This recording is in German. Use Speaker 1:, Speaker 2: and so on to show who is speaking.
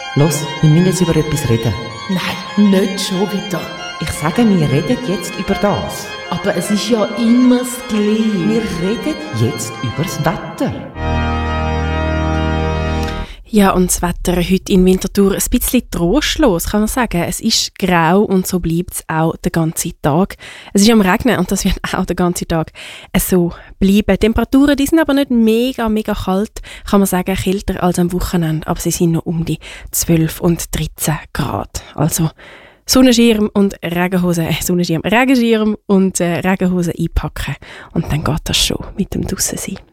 Speaker 1: Los, wir müssen jetzt über etwas reden.
Speaker 2: Nein, nicht schon wieder.
Speaker 1: Ich sage, wir reden jetzt über das.
Speaker 2: Aber es ist ja immer das Gleiche.
Speaker 1: Wir reden jetzt über das Wetter.
Speaker 3: Ja, und das Wetter heute in Winterthur ein bisschen trostlos, kann man sagen. Es ist grau und so bleibt es auch den ganzen Tag. Es ist am Regnen und das wird auch den ganzen Tag so bleiben. Die Temperaturen, die sind aber nicht mega kalt, kann man sagen, kälter als am Wochenende, aber sie sind noch um die 12 und 13 Grad. Also Sonnenschirm und Regenhose, Regenschirm und Regenhose einpacken und dann geht das schon mit dem Draussen sein.